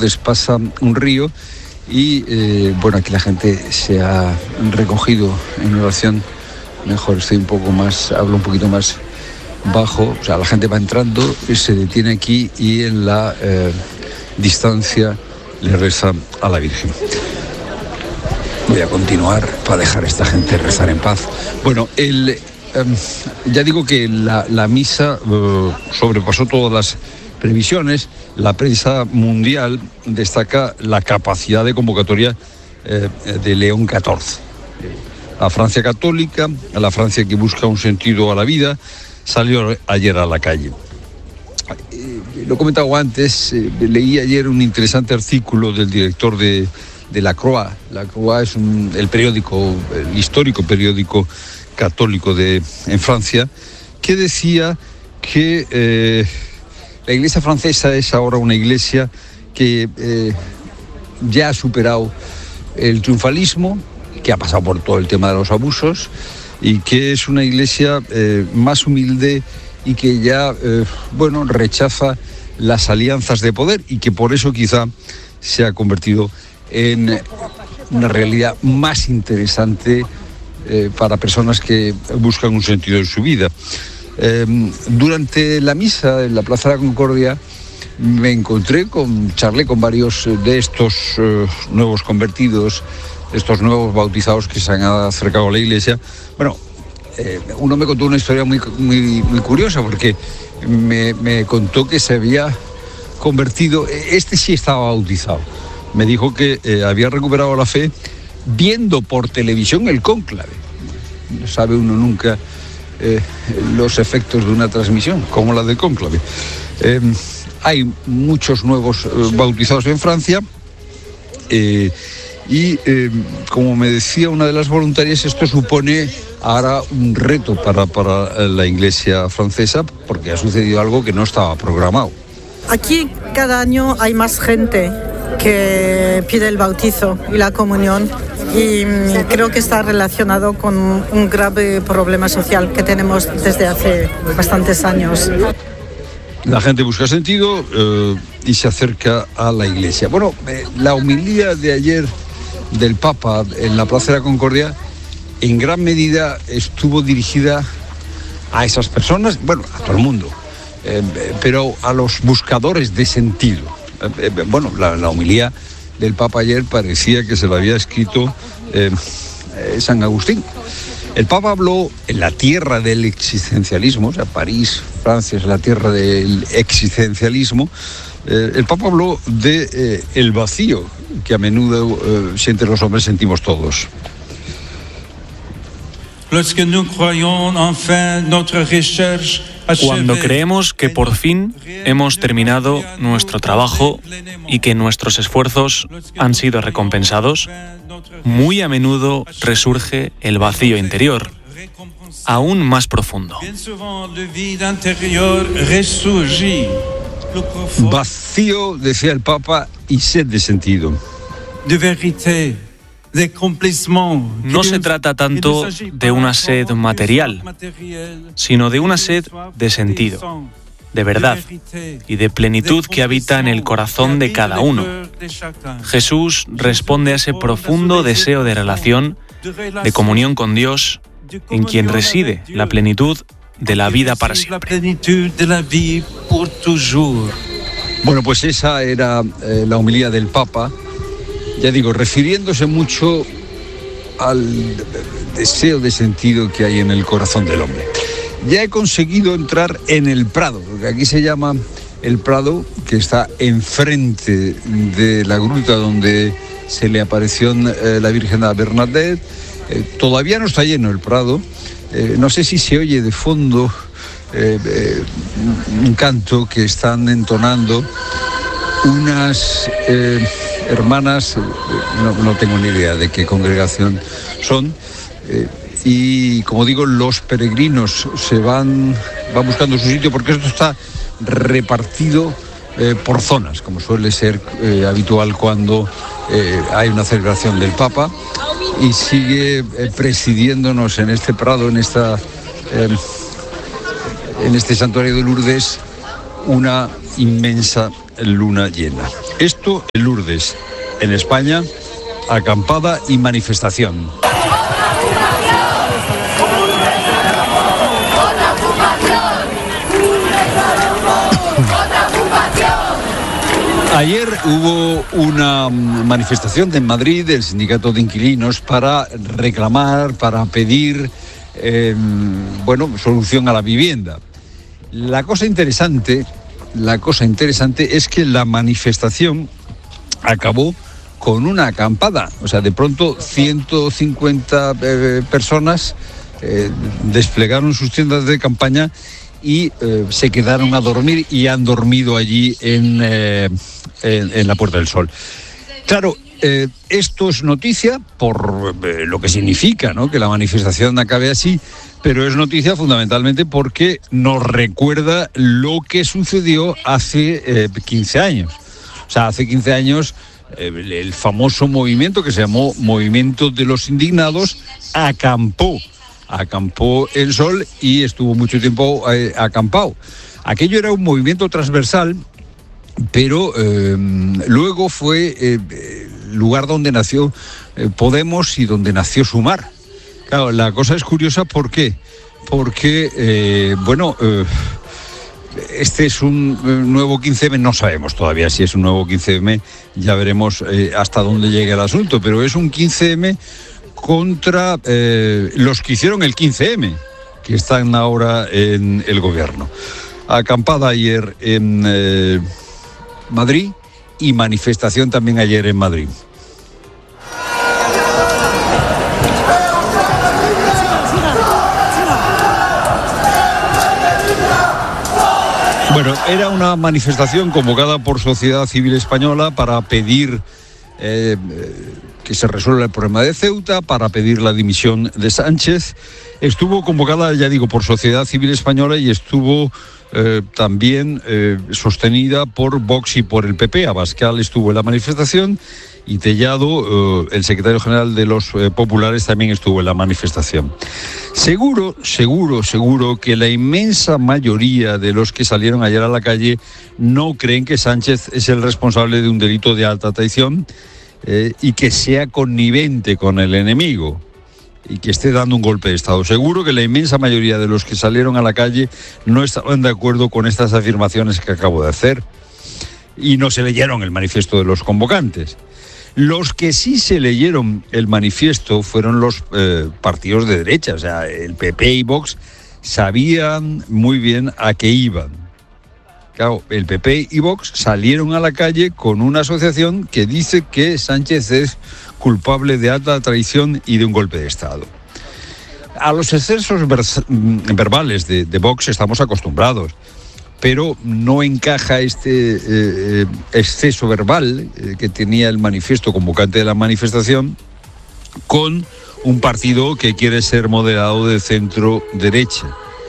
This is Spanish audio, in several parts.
Lourdes pasa un río y bueno, aquí la gente se ha recogido en oración. Mejor, hablo un poquito más bajo, o sea, la gente va entrando, se detiene aquí y en la distancia le reza a la Virgen. Voy a continuar para dejar a esta gente rezar en paz. Bueno, ya digo que la misa sobrepasó todas las previsiones. La prensa mundial destaca la capacidad de convocatoria de León XIV. La Francia católica, la Francia que busca un sentido a la vida, salió ayer a la calle. Lo he comentado antes, leí ayer un interesante artículo del director de La Croix. La Croix es el histórico periódico católico en Francia, que decía que la iglesia francesa es ahora una iglesia que ya ha superado el triunfalismo, que ha pasado por todo el tema de los abusos y que es una iglesia más humilde y que ya, rechaza las alianzas de poder y que por eso quizá se ha convertido en una realidad más interesante para personas que buscan un sentido en su vida. Durante la misa en la Plaza de la Concordia charlé con varios de estos nuevos convertidos, estos nuevos bautizados que se han acercado a la iglesia. Bueno, uno me contó una historia muy, muy, muy curiosa, porque me contó que se había convertido, sí estaba bautizado, me dijo que había recuperado la fe viendo por televisión el cónclave. No sabe uno nunca los efectos de una transmisión como la del cónclave. Hay muchos nuevos bautizados en Francia y como me decía una de las voluntarias, esto supone ahora un reto para la iglesia francesa, porque ha sucedido algo que no estaba programado. Aquí cada año hay más gente que pide el bautizo y la comunión, y creo que está relacionado con un grave problema social que tenemos desde hace bastantes años. La gente busca sentido y se acerca a la iglesia. Bueno, la homilía de ayer del Papa en la Plaza de la Concordia en gran medida estuvo dirigida a esas personas, a todo el mundo, pero a los buscadores de sentido. La homilía del Papa ayer parecía que se la había escrito San Agustín. El Papa habló en la tierra del existencialismo, o sea, París, Francia es la tierra del existencialismo. El Papa habló de el vacío que a menudo sienten los hombres, sentimos todos. Cuando creemos que por fin hemos terminado nuestro trabajo y que nuestros esfuerzos han sido recompensados, muy a menudo resurge el vacío interior, aún más profundo. Vacío, decía el Papa, y sed de sentido. No se trata tanto de una sed material, sino de una sed de sentido, de verdad y de plenitud que habita en el corazón de cada uno. Jesús responde a ese profundo deseo de relación, de comunión con Dios, en quien reside la plenitud de la vida para siempre. Bueno, pues esa era la homilía del Papa, ya digo, refiriéndose mucho al deseo de sentido que hay en el corazón del hombre. Ya he conseguido entrar en el Prado, porque aquí se llama el Prado, que está enfrente de la gruta donde se le apareció la Virgen a Bernadette. Todavía no está lleno el Prado. No sé si se oye de fondo un canto que están entonando unas hermanas, no tengo ni idea de qué congregación son, y como digo, los peregrinos van buscando su sitio, porque esto está repartido por zonas, como suele ser habitual cuando hay una celebración del Papa, y sigue presidiéndonos en este Prado, en este santuario de Lourdes, una inmensa luna llena. Esto en Lourdes, en España, acampada y manifestación. Ayer hubo una manifestación en Madrid del Sindicato de Inquilinos para reclamar, para pedir, solución a la vivienda. La cosa interesante es que la manifestación acabó con una acampada. O sea, de pronto 150 personas desplegaron sus tiendas de campaña y se quedaron a dormir y han dormido allí en la Puerta del Sol. Claro, esto es noticia por lo que significa, ¿no?, que la manifestación acabe así, pero es noticia fundamentalmente porque nos recuerda lo que sucedió hace 15 años. O sea, hace 15 años el famoso movimiento que se llamó Movimiento de los Indignados acampó el Sol y estuvo mucho tiempo acampado. Aquello era un movimiento transversal, pero luego fue el lugar donde nació Podemos y donde nació Sumar. Claro, la cosa es curiosa, ¿por qué? Porque, este es un nuevo 15M, no sabemos todavía si es un nuevo 15M, ya veremos hasta dónde llega el asunto, pero es un 15M contra los que hicieron el 15M, que están ahora en el gobierno. Acampada ayer en Madrid y manifestación también ayer en Madrid. Bueno, era una manifestación convocada por Sociedad Civil Española para pedir que se resuelva el problema de Ceuta, para pedir la dimisión de Sánchez. Estuvo convocada, ya digo, por Sociedad Civil Española y estuvo también sostenida por Vox y por el PP. Abascal estuvo en la manifestación y Tellado, el secretario general de los populares, también estuvo en la manifestación. Seguro que la inmensa mayoría de los que salieron ayer a la calle no creen que Sánchez es el responsable de un delito de alta traición y que sea connivente con el enemigo y que esté dando un golpe de Estado. Seguro que la inmensa mayoría de los que salieron a la calle no estaban de acuerdo con estas afirmaciones que acabo de hacer y no se leyeron el manifiesto de los convocantes. Los que sí se leyeron el manifiesto fueron los partidos de derecha, o sea, el PP y Vox sabían muy bien a qué iban. Claro, el PP y Vox salieron a la calle con una asociación que dice que Sánchez es culpable de alta traición y de un golpe de Estado. A los excesos verbales de Vox estamos acostumbrados, pero no encaja este exceso verbal que tenía el manifiesto convocante de la manifestación con un partido que quiere ser moderado de centro derecha.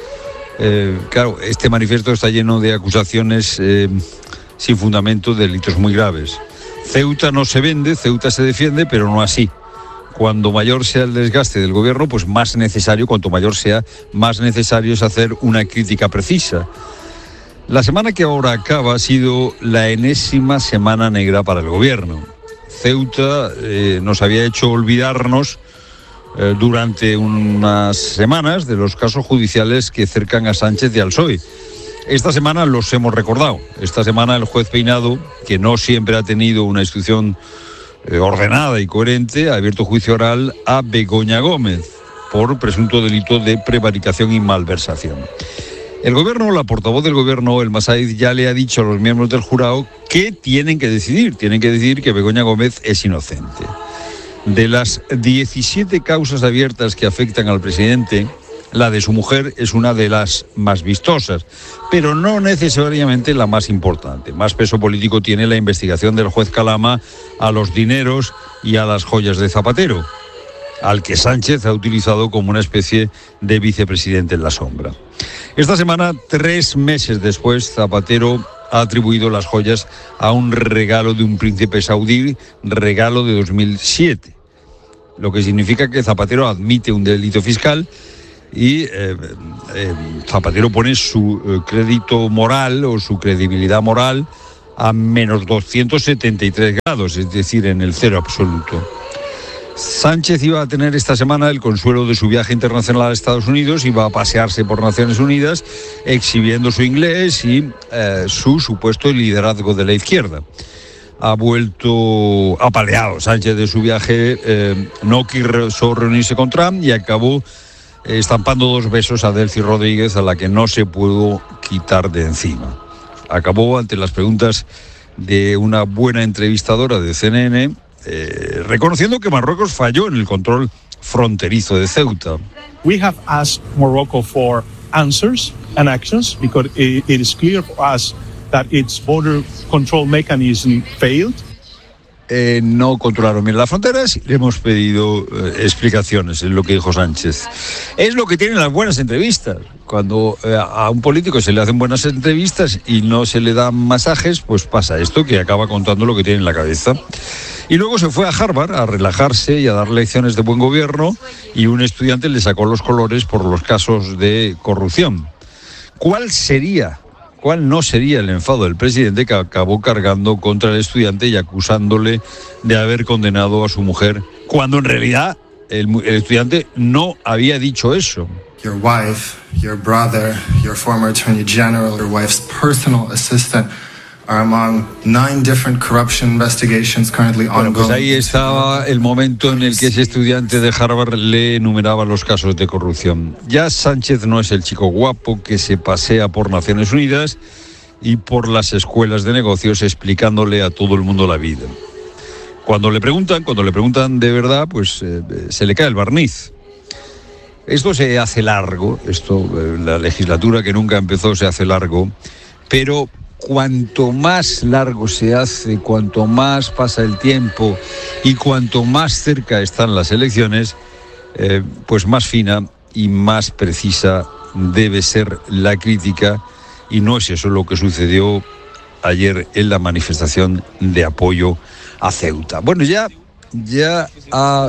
Claro, este manifiesto está lleno de acusaciones sin fundamento, de delitos muy graves. Ceuta no se vende, Ceuta se defiende, pero no así. Cuando mayor sea el desgaste del gobierno, pues cuanto mayor sea, más necesario es hacer una crítica precisa. La semana que ahora acaba ha sido la enésima semana negra para el gobierno. Ceuta nos había hecho olvidarnos durante unas semanas de los casos judiciales que cercan a Sánchez y al PSOE. Esta semana los hemos recordado. Esta semana el juez Peinado, que no siempre ha tenido una instrucción ordenada y coherente, ha abierto juicio oral a Begoña Gómez por presunto delito de prevaricación y malversación. El gobierno, la portavoz del gobierno, El Masaiz, ya le ha dicho a los miembros del jurado que tienen que decidir. Tienen que decidir que Begoña Gómez es inocente. De las 17 causas abiertas que afectan al presidente, la de su mujer es una de las más vistosas, pero no necesariamente la más importante. Más peso político tiene la investigación del juez Calama a los dineros y a las joyas de Zapatero, al que Sánchez ha utilizado como una especie de vicepresidente en la sombra. Esta semana, 3 meses después, Zapatero ha atribuido las joyas a un regalo de un príncipe saudí, regalo de 2007, lo que significa que Zapatero admite un delito fiscal y Zapatero pone su crédito moral o su credibilidad moral a menos 273 grados, es decir, en el cero absoluto. Sánchez iba a tener esta semana el consuelo de su viaje internacional a Estados Unidos, iba a pasearse por Naciones Unidas exhibiendo su inglés y su supuesto liderazgo de la izquierda. Ha vuelto apaleado Sánchez de su viaje, no quiso reunirse con Trump y acabó estampando 2 besos a Delcy Rodríguez, a la que no se pudo quitar de encima. Acabó ante las preguntas de una buena entrevistadora de CNN, reconociendo que Marruecos falló en el control fronterizo de Ceuta. We have asked Morocco for answers and actions because it is clear for us that its border control mechanism failed. No controlaron bien las fronteras y le hemos pedido explicaciones, es lo que dijo Sánchez. Es lo que tienen las buenas entrevistas. Cuando a un político se le hacen buenas entrevistas y no se le dan masajes, pues pasa esto, que acaba contando lo que tiene en la cabeza. Y luego se fue a Harvard a relajarse y a dar lecciones de buen gobierno, y un estudiante le sacó los colores por los casos de corrupción. ¿Cuál no sería el enfado del presidente, que acabó cargando contra el estudiante y acusándole de haber condenado a su mujer, cuando en realidad el estudiante no había dicho eso? Your wife, your brother, your former attorney general, your wife's personal assistant are among 9 different corruption investigations currently ongoing. Pues ahí estaba el momento en el que ese estudiante de Harvard le enumeraba los casos de corrupción. Ya Sánchez no es el chico guapo que se pasea por Naciones Unidas y por las escuelas de negocios explicándole a todo el mundo la vida. Cuando le preguntan de verdad, pues se le cae el barniz. Esto se hace largo, la legislatura que nunca empezó se hace largo, pero cuanto más largo se hace, cuanto más pasa el tiempo y cuanto más cerca están las elecciones, pues más fina y más precisa debe ser la crítica, y no es eso lo que sucedió ayer en la manifestación de apoyo a Ceuta. Bueno, ya ha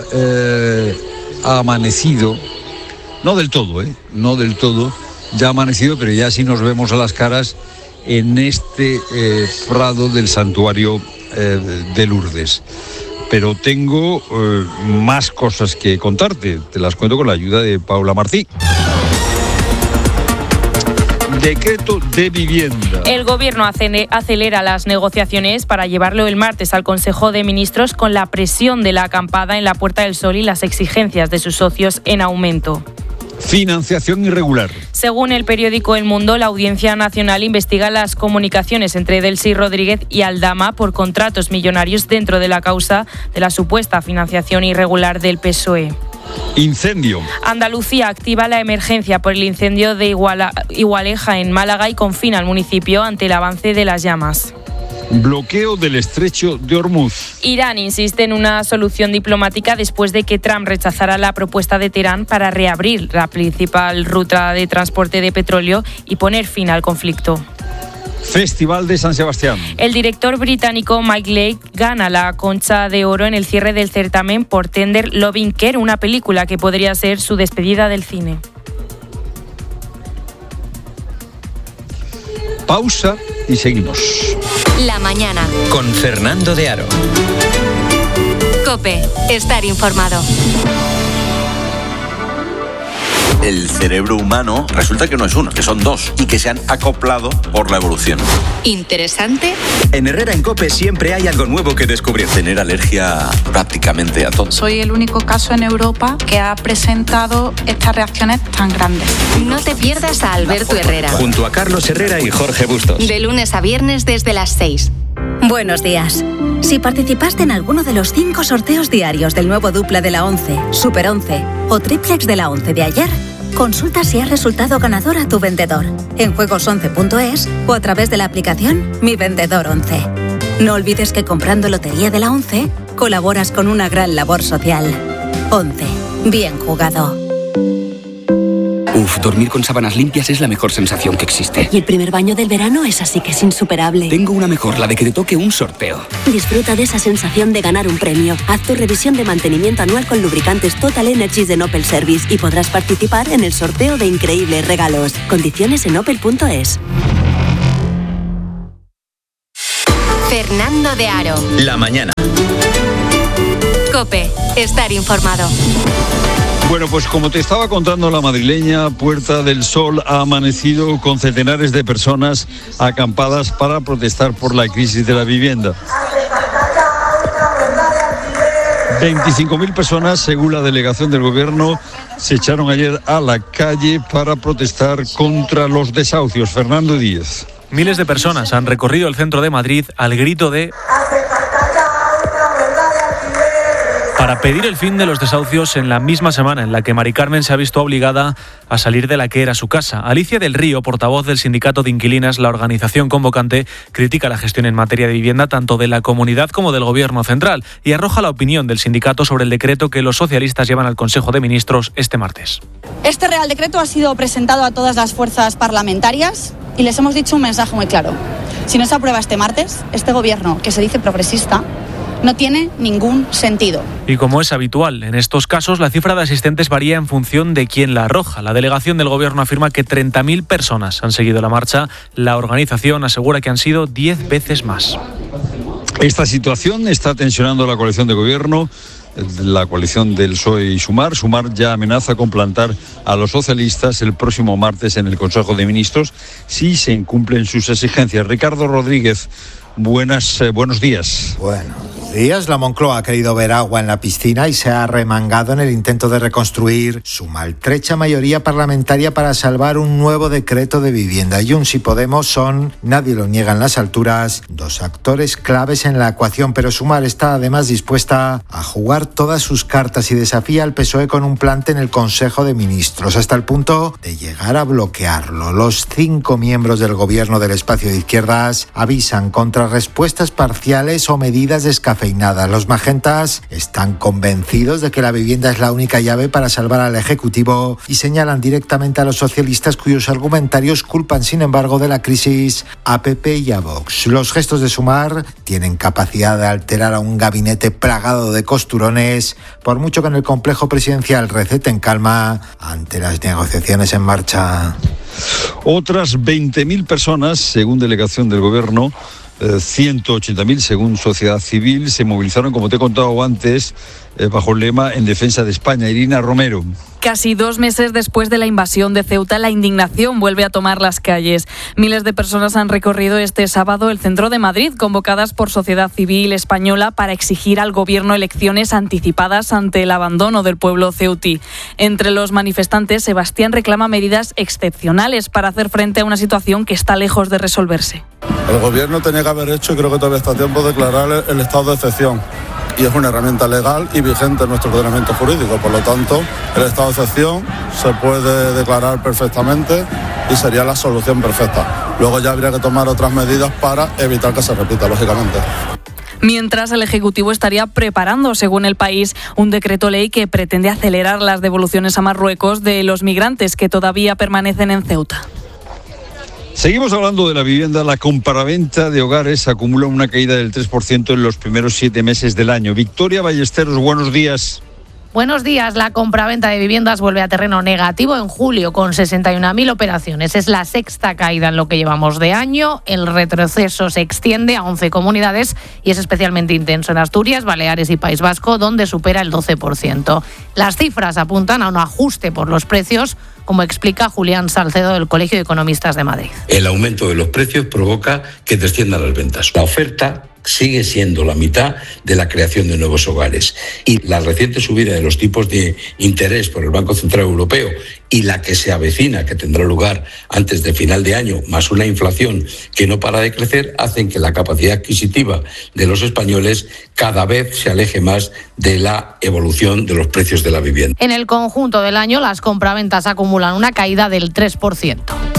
amanecido, no del todo, ya ha amanecido, pero ya sí nos vemos a las caras en este prado del santuario de Lourdes. Pero tengo más cosas que contarte, te las cuento con la ayuda de Paula Martí. Decreto de vivienda. El Gobierno acelera las negociaciones para llevarlo el martes al Consejo de Ministros, con la presión de la acampada en la Puerta del Sol y las exigencias de sus socios en aumento. Financiación irregular. Según el periódico El Mundo, la Audiencia Nacional investiga las comunicaciones entre Delcy Rodríguez y Aldama por contratos millonarios dentro de la causa de la supuesta financiación irregular del PSOE. Incendio. Andalucía activa la emergencia por el incendio de Igualeja en Málaga y confina al municipio ante el avance de las llamas. Bloqueo del estrecho de Hormuz. Irán insiste en una solución diplomática después de que Trump rechazara la propuesta de Teherán para reabrir la principal ruta de transporte de petróleo y poner fin al conflicto. Festival de San Sebastián. El director británico Mike Leigh gana la Concha de Oro en el cierre del certamen por Tender Loving Care, una película que podría ser su despedida del cine. Pausa y seguimos. La mañana. Con Fernando de Aro. COPE. Estar informado. El cerebro humano resulta que no es uno, que son 2 y que se han acoplado por la evolución. Interesante. En Herrera en COPE siempre hay algo nuevo que descubrir. Tener alergia prácticamente a todo. Soy el único caso en Europa que ha presentado estas reacciones tan grandes. No te pierdas a Alberto Herrera. Junto a Carlos Herrera y Jorge Bustos. De lunes a viernes desde las 6. Buenos días. Si participaste en alguno de los 5 sorteos diarios del nuevo dupla de la 11, Super 11 o triplex de la 11 de ayer, consulta si has resultado ganador a tu vendedor en juegos11.es o a través de la aplicación Mi Vendedor 11. No olvides que comprando Lotería de la 11 colaboras con una gran labor social. 11. Bien jugado. Dormir con sábanas limpias es la mejor sensación que existe. Y el primer baño del verano es así que es insuperable. Tengo una mejor, la de que te toque un sorteo. Disfruta de esa sensación de ganar un premio. Haz tu revisión de mantenimiento anual con lubricantes Total Energies de Opel Service y podrás participar en el sorteo de increíbles regalos. Condiciones en opel.es. Fernando de Aro. La mañana. COPE. Estar informado. Bueno, pues como te estaba contando, la madrileña Puerta del Sol ha amanecido con centenares de personas acampadas para protestar por la crisis de la vivienda. 25.000 personas, según la delegación del gobierno, se echaron ayer a la calle para protestar contra los desahucios. Fernando Díez. Miles de personas han recorrido el centro de Madrid al grito de... para pedir el fin de los desahucios en la misma semana en la que Mari Carmen se ha visto obligada a salir de la que era su casa. Alicia del Río, portavoz del Sindicato de Inquilinas, la organización convocante, critica la gestión en materia de vivienda tanto de la comunidad como del Gobierno central y arroja la opinión del sindicato sobre el decreto que los socialistas llevan al Consejo de Ministros este martes. Este Real Decreto ha sido presentado a todas las fuerzas parlamentarias y les hemos dicho un mensaje muy claro. Si no se aprueba este martes, este Gobierno, que se dice progresista, no tiene ningún sentido. Y como es habitual, en estos casos la cifra de asistentes varía en función de quién la arroja. La delegación del Gobierno afirma que 30.000 personas han seguido la marcha. La organización asegura que han sido 10 veces más. Esta situación está tensionando la coalición de gobierno, la coalición del PSOE y Sumar. Sumar ya amenaza con plantar a los socialistas el próximo martes en el Consejo de Ministros si se incumplen sus exigencias. Ricardo Rodríguez, buenos días. Buenos días. La Moncloa ha querido ver agua en la piscina y se ha remangado en el intento de reconstruir su maltrecha mayoría parlamentaria para salvar un nuevo decreto de vivienda. Junts y Podemos son, nadie lo niega en las alturas, dos actores claves en la ecuación, pero Sumar está además dispuesta a jugar todas sus cartas y desafía al PSOE con un plante en el Consejo de Ministros, hasta el punto de llegar a bloquearlo. Los 5 miembros del gobierno del espacio de izquierdas avisan contra respuestas parciales o medidas descafeinadas. Los magentas están convencidos de que la vivienda es la única llave para salvar al Ejecutivo y señalan directamente a los socialistas, cuyos argumentarios culpan sin embargo de la crisis a PP y a Vox. Los gestos de Sumar tienen capacidad de alterar a un gabinete plagado de costurones, por mucho que en el complejo presidencial receten calma ante las negociaciones en marcha. Otras 20.000 personas, según delegación del Gobierno, 180.000 según Sociedad Civil, se movilizaron, como te he contado antes, bajo el lema En defensa de España. Irina Romero. Casi 2 meses después de la invasión de Ceuta, la indignación vuelve a tomar las calles. Miles de personas han recorrido este sábado el centro de Madrid, convocadas por Sociedad Civil Española para exigir al gobierno elecciones anticipadas ante el abandono del pueblo ceutí. Entre los manifestantes, Sebastián reclama medidas excepcionales para hacer frente a una situación que está lejos de resolverse. El gobierno tenía que haber hecho, y creo que todavía está a tiempo, de declarar el estado de excepción. Y es una herramienta legal y vigente en nuestro ordenamiento jurídico. Por lo tanto, el estado de excepción se puede declarar perfectamente y sería la solución perfecta. Luego ya habría que tomar otras medidas para evitar que se repita, lógicamente. Mientras, el Ejecutivo estaría preparando, según El País, un decreto ley que pretende acelerar las devoluciones a Marruecos de los migrantes que todavía permanecen en Ceuta. Seguimos hablando de la vivienda. La compraventa de hogares acumula una caída del 3% en los primeros 7 meses del año. Victoria Ballesteros, buenos días. Buenos días. La compraventa de viviendas vuelve a terreno negativo en julio con 61.000 operaciones. Es la sexta caída en lo que llevamos de año. El retroceso se extiende a 11 comunidades y es especialmente intenso en Asturias, Baleares y País Vasco, donde supera el 12%. Las cifras apuntan a un ajuste por los precios, como explica Julián Salcedo del Colegio de Economistas de Madrid. El aumento de los precios provoca que desciendan las ventas. La oferta sigue siendo la mitad de la creación de nuevos hogares. Y la reciente subida de los tipos de interés por el Banco Central Europeo y la que se avecina, que tendrá lugar antes de final de año, más una inflación que no para de crecer, hacen que la capacidad adquisitiva de los españoles cada vez se aleje más de la evolución de los precios de la vivienda. En el conjunto del año, las compraventas acumulan una caída del 3%.